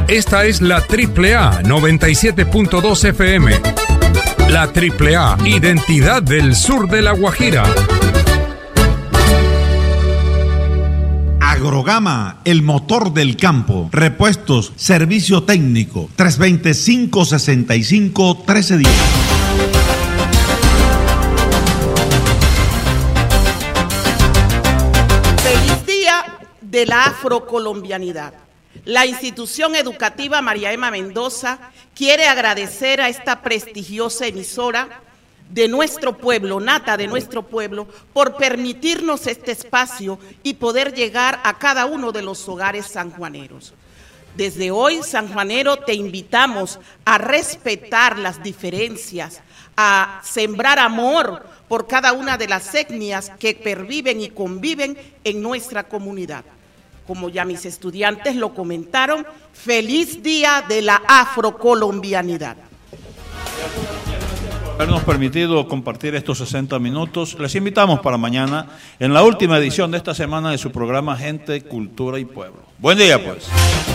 Esta es la AAA 97.2 FM. La AAA, identidad del sur de La Guajira. Agrogama, el motor del campo. Repuestos, servicio técnico. 325-65-1310. Feliz día de la afrocolombianidad. La institución educativa María Emma Mendoza quiere agradecer a esta prestigiosa emisora de nuestro pueblo, nata de nuestro pueblo, por permitirnos este espacio y poder llegar a cada uno de los hogares sanjuaneros. Desde hoy, sanjuanero, te invitamos a respetar las diferencias, a sembrar amor por cada una de las etnias que perviven y conviven en nuestra comunidad. Como ya mis estudiantes lo comentaron, feliz día de la afrocolombianidad. Habernos permitido compartir estos 60 minutos. Les invitamos para mañana en la última edición de esta semana de su programa Gente, Cultura y Pueblo. Buen día, pues.